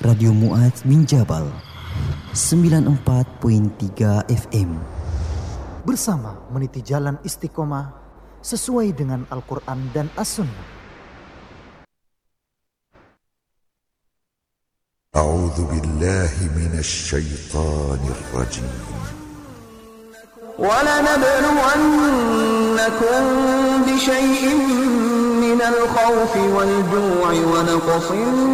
Radio Mu'adz bin Jabal 94.3 FM. Bersama meniti jalan istiqomah sesuai dengan Al-Quran dan As-Sunnah. A'udzu billahi minasy syaithanir rajim. وَلَنَبْلُوَنَّكُمْ بِشَيْءٍ مِّنَ الْخَوْفِ وَالْجُوعِ وَنَقْصٍ